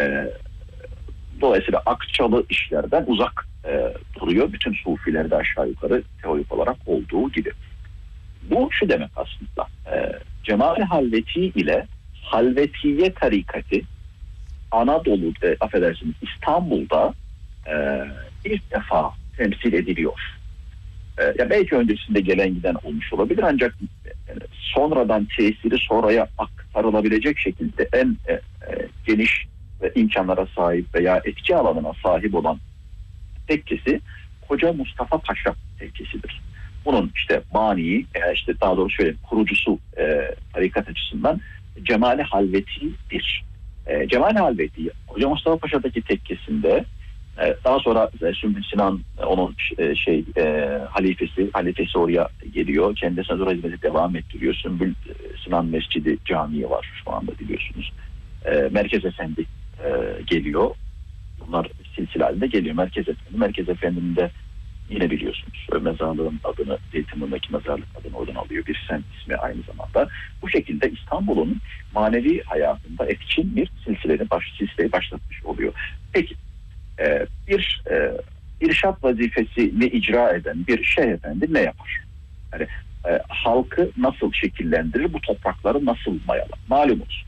Dolayısıyla akçalı işlerden uzak duruyor. Bütün sufilerde aşağı yukarı teorik olarak olduğu gibi. Bu şu demek aslında. Cemali Halveti ile Halvetiye tarikati Anadolu'da, affedersiniz, İstanbul'da ilk defa temsil ediliyor. Ya belki öncesinde gelen giden olmuş olabilir, ancak sonradan tesiri sonraya aktarılabilecek şekilde en geniş imkanlara sahip veya etki alanına sahip olan tekkesi Koca Mustafa Paşa tekkesidir. Bunun işte baniyi, işte daha doğrusu söyleyeyim, kurucusu tarikat açısından Cemali Halveti'dir. Cemali Halveti Koca Mustafa Paşa'daki tekkesinde, daha sonra Sümbül Sinan onun halifesi oraya geliyor. Kendisine zor hizmeti devam ettiriyor. Sümbül Sinan Mescidi Camii var şu anda, biliyorsunuz. Merkez Efendi geliyor. Bunlar silsile halinde geliyor. Merkez Efendi'nin de yine biliyorsunuz mezarlığın adını, Zeytinburnu'ndaki mezarlık adını oradan alıyor. Bir semt ismi aynı zamanda. Bu şekilde İstanbul'un manevi hayatında etkin bir silsileyi başlatmış oluyor. Peki bir irşat vazifesini icra eden bir şeyh efendi ne yapar? Yani halkı nasıl şekillendirir? Bu toprakları nasıl mayalar? Malumunuz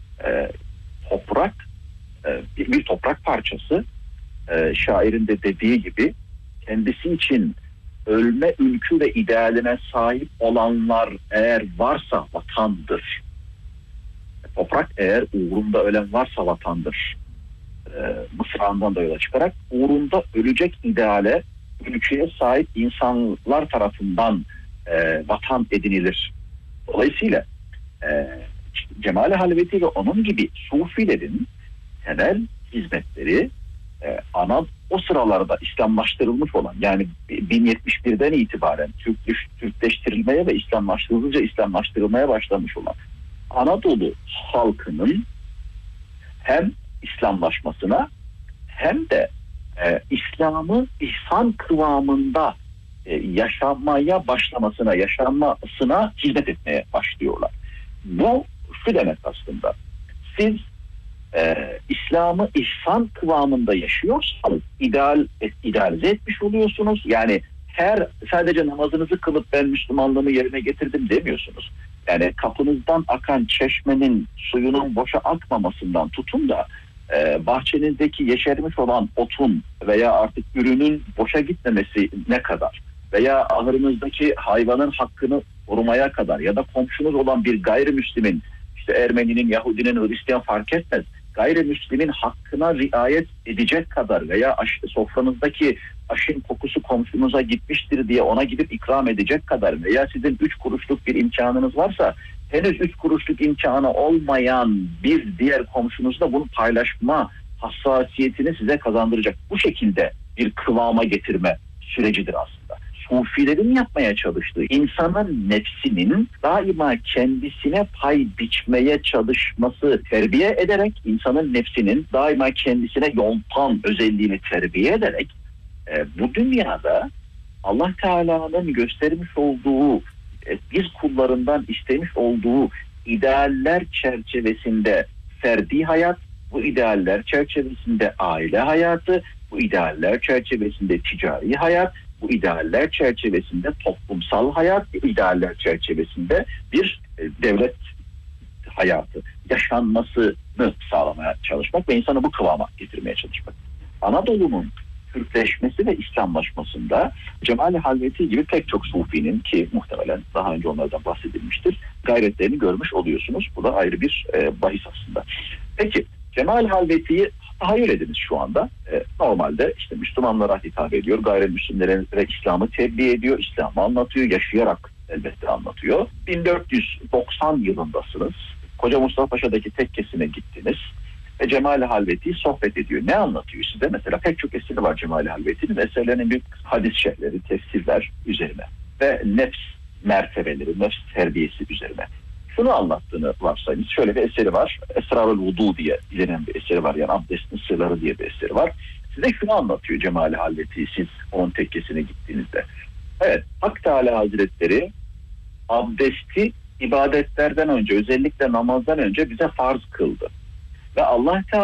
toprak bir toprak parçası, şairin de dediği gibi, kendisi için ölme ülkü ve idealine sahip olanlar eğer varsa vatandır. Toprak eğer uğrunda ölen varsa vatandır. Mısrağından da yola çıkarak uğrunda ölecek ideale, ülkeye sahip insanlar tarafından vatan edinilir. Dolayısıyla Cemali Halveti ve onun gibi sufilerin temel hizmetleri o sıralarda İslamlaştırılmış olan, yani 1071'den itibaren Türkleştirilmeye ve hızlıca İslamlaştırılmaya başlamış olan Anadolu halkının hem İslamlaşmasına hem de İslam'ı ihsan kıvamında yaşanmasına hizmet etmeye başlıyorlar. Bu şu demek aslında: siz İslam'ı ihsan kıvamında yaşıyorsanız idealize etmiş oluyorsunuz. Yani sadece namazınızı kılıp ben Müslümanlığımı yerine getirdim demiyorsunuz. Yani kapınızdan akan çeşmenin suyunun boşa akmamasından tutun da bahçenizdeki yeşermiş olan otun veya artık ürünün boşa gitmemesi ne kadar, veya ahırınızdaki hayvanın hakkını korumaya kadar, ya da komşunuz olan bir gayrimüslimin, işte Ermeninin, Yahudinin, Hristiyan fark etmez, gayrimüslimin hakkına riayet edecek kadar veya sofranızdaki aşın kokusu komşunuza gitmiştir diye ona gidip ikram edecek kadar, veya sizin 3 kuruşluk bir imkanınız varsa henüz 3 kuruşluk imkanı olmayan bir diğer komşunuzla bunu paylaşma hassasiyetini size kazandıracak, bu şekilde bir kıvama getirme sürecidir aslında. Sufilerin yapmaya çalıştığı, insanın nefsinin daima kendisine pay biçmeye çalışması terbiye ederek, insanın nefsinin daima kendisine yontan özelliğini terbiye ederek bu dünyada Allah Teala'nın göstermiş olduğu, biz kullarından istemiş olduğu idealler çerçevesinde ferdi hayat, bu idealler çerçevesinde aile hayatı, bu idealler çerçevesinde ticari hayat, bu idealler çerçevesinde toplumsal hayat, idealler çerçevesinde bir devlet hayatı yaşanmasını sağlamaya çalışmak ve insanı bu kıvama getirmeye çalışmak. Anadolu'nun Türkleşmesi ve İslamlaşmasında Cemali Halveti gibi pek çok sufinin, ki muhtemelen daha önce onlardan bahsedilmiştir, gayretlerini görmüş oluyorsunuz. Bu da ayrı bir bahis aslında. Peki Cemali Halveti'yi tahayyül ediniz şu anda. Normalde işte Müslümanlara hitap ediyor, gayrimüslimlere ve İslam'ı tebliğ ediyor, İslam'ı anlatıyor, yaşayarak elbette anlatıyor. 1490 yılındasınız. Koca Mustafa Paşa'daki tekkesine gittiniz ve Cemali Halveti sohbet ediyor. Ne anlatıyor size? Mesela pek çok eseri var Cemali Halveti'nin. Eserlerinin bir hadis şerhleri, tefsirler üzerine ve nefs mertebeleri, nefs terbiyesi üzerine. Şunu anlattığını varsayınız. Şöyle bir eseri var. Esrar-ül Vudu diye bilinen bir eseri var. Yani abdestin sırları diye bir eseri var. Size şunu anlatıyor Cemali Halveti, siz onun tekkesine gittiğinizde. Evet, Hak Teala Hazretleri abdesti ibadetlerden önce, özellikle namazdan önce bize farz kıldı. Ve Allah Teala